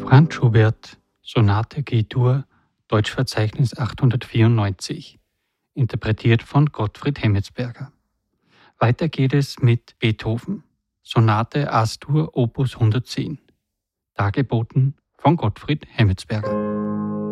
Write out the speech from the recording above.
Franz Schubert, Sonate G-Dur, Deutschverzeichnis 894, interpretiert von Gottfried Hemmetsberger. Weiter geht es mit Beethoven, Sonate As-Dur Opus 110, dargeboten von Gottfried Hemmetsberger.